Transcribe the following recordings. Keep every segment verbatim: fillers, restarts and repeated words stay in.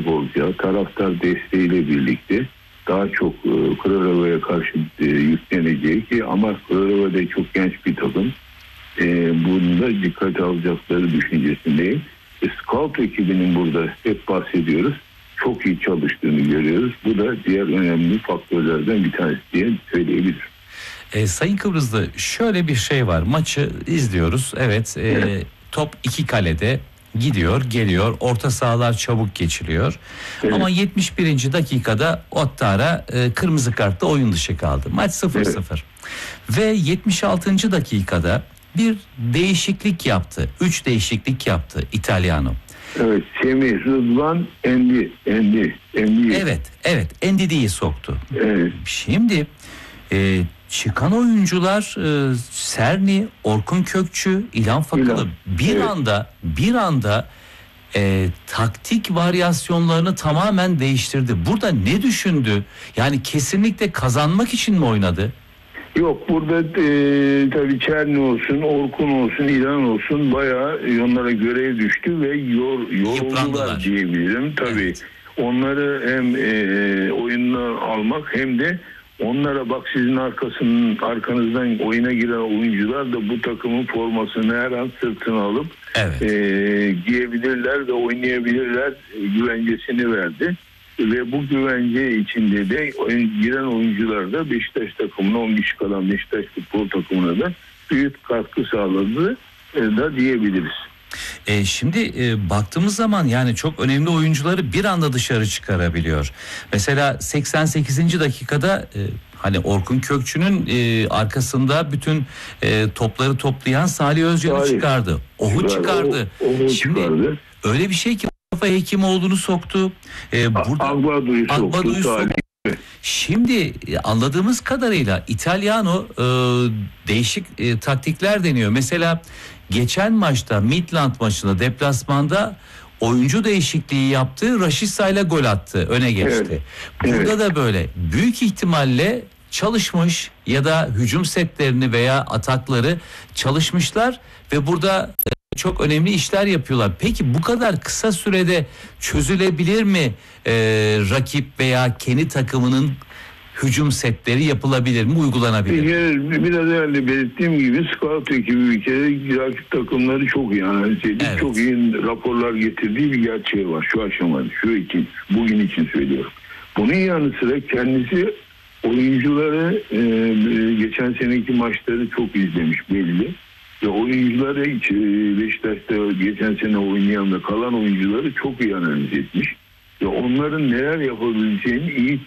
futbolcuya, taraftar desteğiyle birlikte daha çok e, Kralöva'ya karşı e, yükleneceği ki ama Kralöva da çok genç bir takım. E, bunu da dikkate alacakları düşüncesindeyim. E, Scout ekibinin burada hep bahsediyoruz. Çok iyi çalıştığını görüyoruz. Bu da diğer önemli faktörlerden bir tanesi diye söyleyebilirim. E, Sayın Kıbrıslı, şöyle bir şey var. Maçı izliyoruz. Evet, e, evet. Top iki kalede gidiyor, geliyor. Orta sahalar çabuk geçiliyor. Evet. Ama yetmiş birinci dakikada Ottara e, kırmızı kartla oyun dışı kaldı. Maç sıfır sıfır. Evet. Ve yetmiş altıncı dakikada bir değişiklik yaptı. Üç değişiklik yaptı İtalyano. Evet, Semih, Rıdvan, Endi, Endi, Endi. Evet, evet, Endidi'yi soktu. Evet. Şimdi e, çıkan oyuncular e, Serni, Orkun Kökçü, İlhan Fakalı İlhan. bir evet. anda bir anda e, taktik varyasyonlarını tamamen değiştirdi. Burada ne düşündü? Yani kesinlikle kazanmak için mi oynadı? Yok, burada e, tabii Çerni olsun, Orkun olsun, İlhan olsun bayağı onlara görev düştü ve yor, yoruldular diyebilirim. Tabii evet. Onları hem e, oyununa almak hem de onlara bak sizin arkasının arkanızdan oyuna giren oyuncular da bu takımın formasını her an sırtına alıp evet. e, giyebilirler ve oynayabilirler e, güvencesini verdi. Ve bu güvence içinde de oyun, giren oyuncular da Beşiktaş takımına on kişi kalan Beşiktaş futbol takımına da büyük katkı sağladı e, da diyebiliriz. E, şimdi e, baktığımız zaman yani çok önemli oyuncuları bir anda dışarı çıkarabiliyor. Mesela seksen sekizinci dakikada e, hani Orkun Kökçü'nün e, arkasında bütün e, topları toplayan Salih Özcan'ı çıkardı. Ohu çıkardı. O, Şimdi çıkardı. Öyle bir şey ki Mustafa Hekimoğlu'nu soktu. Ee, burada Agbadu'yu soktu. soktu. Şimdi anladığımız kadarıyla İtalyano e, değişik e, taktikler deniyor. Mesela geçen maçta Midland maçında deplasmanda oyuncu değişikliği yaptı. Raşitsa ile gol attı. Öne geçti. Evet. Burada evet. da böyle büyük ihtimalle çalışmış ya da hücum setlerini veya atakları çalışmışlar ve burada çok önemli işler yapıyorlar. Peki bu kadar kısa sürede çözülebilir mi e, rakip veya kendi takımının hücum setleri yapılabilir mi, uygulanabilir mi? Biraz önce belirttiğim gibi scout ekibi bir kere rakip takımları çok iyi analiz edip evet. çok iyi raporlar getirdiği bir gerçeği var şu aşamada. Şu için, bugün için söylüyorum. Bunun yanı sıra kendisi oyuncuları e, geçen seneki maçları çok izlemiş belli. Ve oyuncuları hiç Beşiktaş'ta geçen sene oynayan ve kalan oyuncuları çok iyi analiz etmiş. Ve onların neler yapabileceğini iyi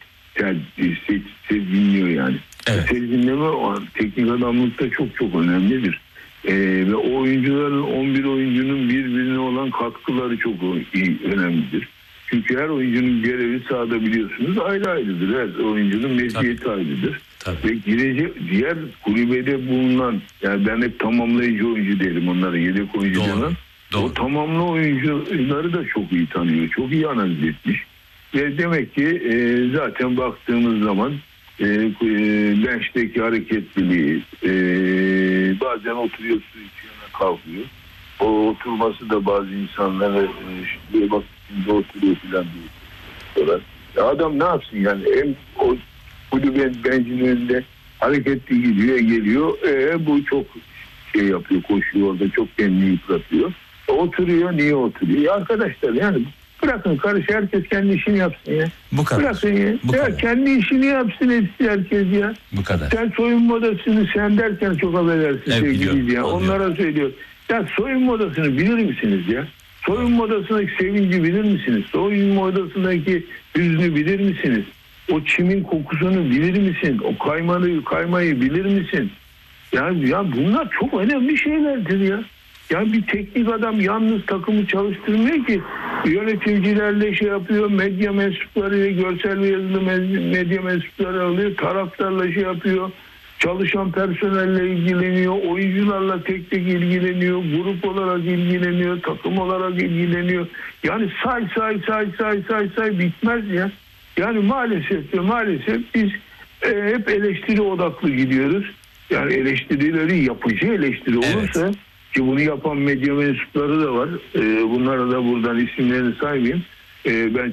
sezginliyor yani. Evet. Sezginleme teknik adamlıkta çok çok önemlidir. Ee, ve o oyuncuların on bir oyuncunun birbirine olan katkıları çok iyi, önemlidir. Çünkü her oyuncunun görevi sahada biliyorsunuz ayrı ayrıdır. Her oyuncunun meziyeti ayrıdır. Tabii. Ve girecek diğer kulübede bulunan, yani ben hep tamamlayıcı oyuncu derim onlara, yedek oyuncu demem. O tamamlı oyuncuları da çok iyi tanıyor, çok iyi analiz etmiş. Ve demek ki e, zaten baktığımız zaman e, e, bençteki hareketliliği, e, bazen oturuyor su içiyor, kalkıyor. O oturması da bazı insanlara e, bak şimdi oturuyor falan diyor. Ya adam ne yapsın yani, hem o kulübenin bencinin önünde hareketli gidiyor geliyor. E, bu çok şey yapıyor, koşuyor orada, çok kendini yıpratıyor. E, oturuyor, niye oturuyor? Ya arkadaşlar yani bırakın karış, herkes kendi işini yapsın ya. Bu kadar. Bırakın ya. Bu ya kadar. Kendi işini yapsın hepsi, herkes ya. Bu kadar. Sen soyunma odasını sen derken çok affedersin evet, sevgili ya. Onlara söylüyor. Ya soyunma odasını bilir misiniz ya? Soyunma odasındaki sevinci bilir misiniz? Soyunma odasındaki hüznü bilir misiniz? O çimin kokusunu bilir misin? O kaymayı, kaymayı bilir misin? Ya, ya bunlar çok önemli şeylerdir ya. Ya bir teknik adam yalnız takımı çalıştırmıyor ki. Yöneticilerle şey yapıyor, medya mensupları, görsel ve yazılı medya mensupları alıyor, taraftarla şey yapıyor, çalışan personelle ilgileniyor, oyuncularla tek tek ilgileniyor, grup olarak ilgileniyor, takım olarak ilgileniyor. Yani say say say say say say bitmez ya. Yani maalesef ve maalesef biz e, hep eleştiri odaklı gidiyoruz. Yani eleştirileri yapıcı eleştiri olursa, evet. ki bunu yapan medya mensupları da var. E, bunlara da buradan isimlerini saymayayım. E, ben